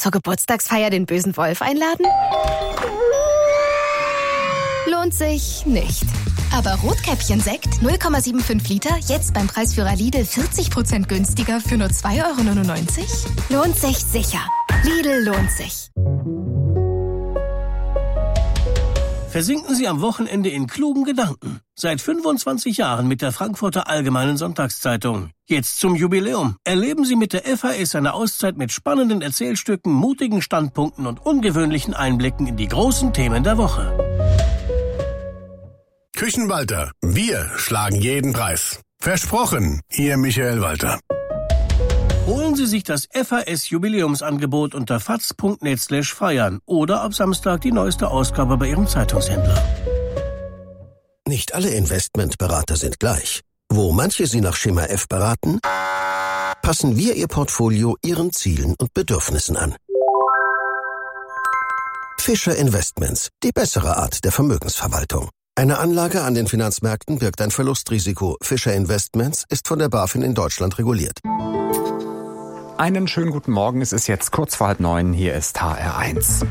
Zur Geburtstagsfeier den bösen Wolf einladen? Lohnt sich nicht. Aber Rotkäppchen-Sekt 0,75 Liter, jetzt beim Preisführer Lidl 40% günstiger für nur 2,99 €? Lohnt sich sicher. Lidl lohnt sich. Versinken Sie am Wochenende in klugen Gedanken. Seit 25 Jahren mit der Frankfurter Allgemeinen Sonntagszeitung. Jetzt zum Jubiläum. Erleben Sie mit der FAS eine Auszeit mit spannenden Erzählstücken, mutigen Standpunkten und ungewöhnlichen Einblicken in die großen Themen der Woche. Küchenwalter, wir schlagen jeden Preis. Versprochen, Ihr Michael Walter. Holen Sie sich das FAS-Jubiläumsangebot unter faz.net/feiern oder ab Samstag die neueste Ausgabe bei Ihrem Zeitungshändler. Nicht alle Investmentberater sind gleich. Wo manche Sie nach Schema F beraten, passen wir Ihr Portfolio Ihren Zielen und Bedürfnissen an. Fischer Investments, die bessere Art der Vermögensverwaltung. Eine Anlage an den Finanzmärkten birgt ein Verlustrisiko. Fischer Investments ist von der BaFin in Deutschland reguliert. Einen schönen guten Morgen, es ist jetzt kurz vor 8:30, hier ist HR1.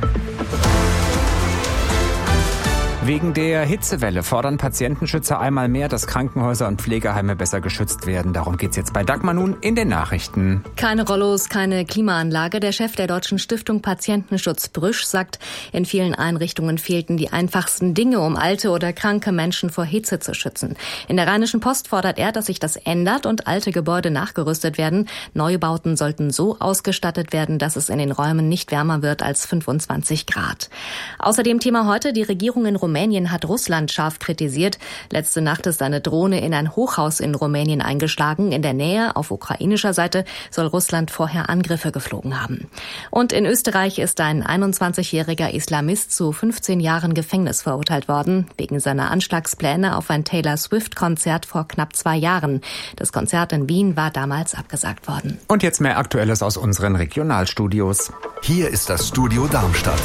Wegen der Hitzewelle fordern Patientenschützer einmal mehr, dass Krankenhäuser und Pflegeheime besser geschützt werden. Darum geht's jetzt bei Dagmar nun in den Nachrichten. Keine Rollos, keine Klimaanlage. Der Chef der Deutschen Stiftung Patientenschutz Brüsch sagt, in vielen Einrichtungen fehlten die einfachsten Dinge, um alte oder kranke Menschen vor Hitze zu schützen. In der Rheinischen Post fordert er, dass sich das ändert und alte Gebäude nachgerüstet werden. Neubauten sollten so ausgestattet werden, dass es in den Räumen nicht wärmer wird als 25 Grad. Außerdem Thema heute, die Regierung in Rumänien hat Russland scharf kritisiert. Letzte Nacht ist eine Drohne in ein Hochhaus in Rumänien eingeschlagen. In der Nähe, auf ukrainischer Seite, soll Russland vorher Angriffe geflogen haben. Und in Österreich ist ein 21-jähriger Islamist zu 15 Jahren Gefängnis verurteilt worden, wegen seiner Anschlagspläne auf ein Taylor Swift-Konzert vor knapp 2 Jahren. Das Konzert in Wien war damals abgesagt worden. Und jetzt mehr Aktuelles aus unseren Regionalstudios. Hier ist das Studio Darmstadt.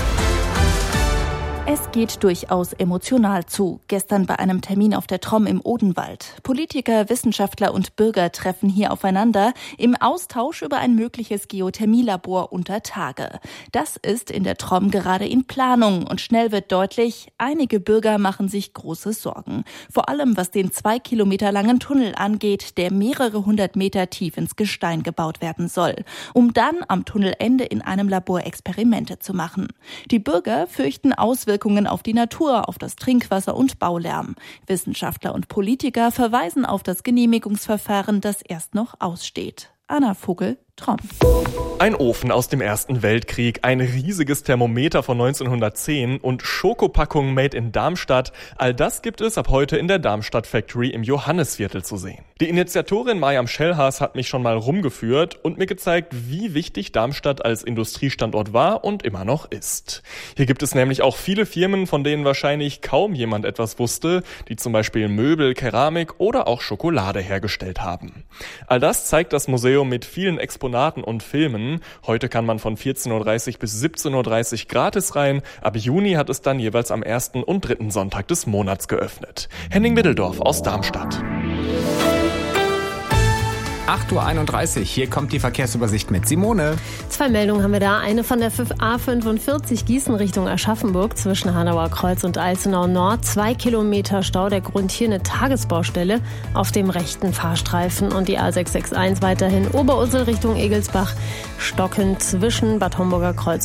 Es geht durchaus emotional zu. Gestern bei einem Termin auf der Trom im Odenwald. Politiker, Wissenschaftler und Bürger treffen hier aufeinander im Austausch über ein mögliches Geothermielabor unter Tage. Das ist in der Trom gerade in Planung und schnell wird deutlich, einige Bürger machen sich große Sorgen. Vor allem was den 2 Kilometer langen Tunnel angeht, der mehrere 100 Meter tief ins Gestein gebaut werden soll, um dann am Tunnelende in einem Labor Experimente zu machen. Die Bürger fürchten Auswirkungen auf die Natur, auf das Trinkwasser und Baulärm. Wissenschaftler und Politiker verweisen auf das Genehmigungsverfahren, das erst noch aussteht. Anna Vogel, Trom. Ein Ofen aus dem Ersten Weltkrieg, ein riesiges Thermometer von 1910 und Schokopackungen made in Darmstadt. All das gibt es ab heute in der Darmstadt Factory im Johannisviertel zu sehen. Die Initiatorin Mariam Schellhaas hat mich schon mal rumgeführt und mir gezeigt, wie wichtig Darmstadt als Industriestandort war und immer noch ist. Hier gibt es nämlich auch viele Firmen, von denen wahrscheinlich kaum jemand etwas wusste, die zum Beispiel Möbel, Keramik oder auch Schokolade hergestellt haben. All das zeigt das Museum mit vielen Exponaten und Filmen. Heute kann man von 14:30 bis 17:30 gratis rein. Ab Juni hat es dann jeweils am 1. und 3. Sonntag des Monats geöffnet. Henning Middeldorf aus Darmstadt. 8:31 Uhr, hier kommt die Verkehrsübersicht mit Simone. 2 Meldungen haben wir da. Eine von der A45 Gießen Richtung Aschaffenburg zwischen Hanauer Kreuz und Eisenau Nord. 2 Kilometer Stau, der Grund hier eine Tagesbaustelle auf dem rechten Fahrstreifen. Und die A661 weiterhin Oberursel Richtung Egelsbach. Stockend zwischen Bad Homburger Kreuz